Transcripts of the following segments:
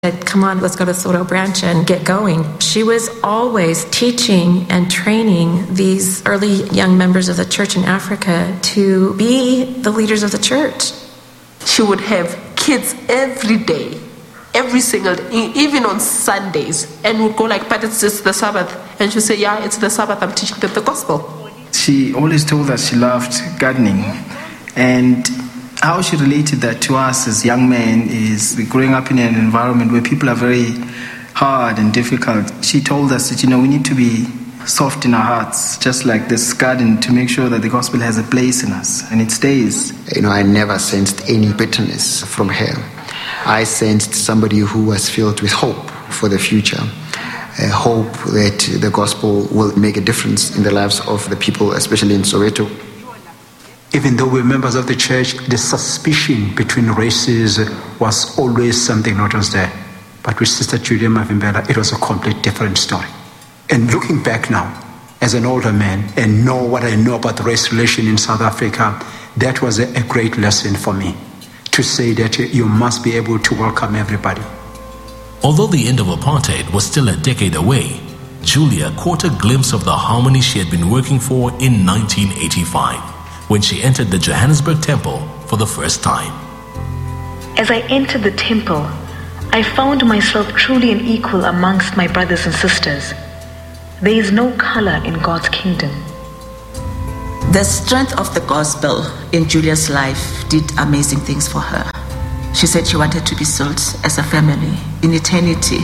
said, come on, let's go to Soto Branch and get going. She was always teaching and training these early young members of the church in Africa to be the leaders of the church. She would have kids every day, every single day, even on Sundays, and would go like, but it's just the Sabbath. And she'd say, yeah, it's the Sabbath, I'm teaching them the gospel. She always told us she loved gardening, and how she related that to us as young men is growing up in an environment where people are very hard and difficult. She told us that, we need to be soft in our hearts, just like this garden, to make sure that the gospel has a place in us and it stays. I never sensed any bitterness from her. I sensed somebody who was filled with hope for the future. Hope that the gospel will make a difference in the lives of the people, especially in Soweto. Even though we're members of the church, the suspicion between races was always something that was there. But with Sister Julia Mavimbela, it was a complete different story. And looking back now, as an older man, and know what I know about the race relation in South Africa, that was a great lesson for me, to say that you must be able to welcome everybody. Although the end of apartheid was still a decade away, Julia caught a glimpse of the harmony she had been working for in 1985. When she entered the Johannesburg temple for the first time. As I entered the temple, I found myself truly an equal amongst my brothers and sisters. There is no color in God's kingdom. The strength of the gospel in Julia's life did amazing things for her. She said she wanted to be sold as a family in eternity.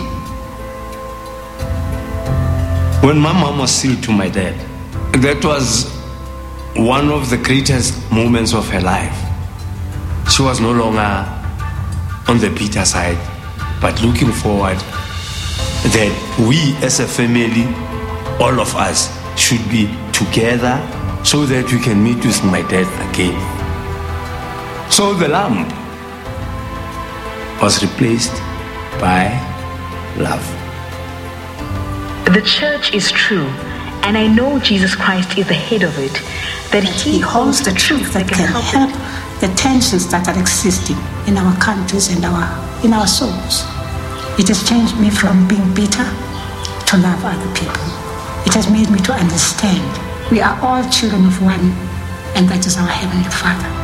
When my mom was sealed to my dad, that was one of the greatest moments of her life. She was no longer on the bitter side, but looking forward that we as a family, all of us, should be together so that we can meet with my dad again. So the lamb was replaced by love. The church is true, and I know Jesus Christ is the head of it, that he holds the truth that can help the tensions that are existing in our countries and in our souls. It has changed me from being bitter to love other people. It has made me to understand we are all children of one, and that is our Heavenly Father.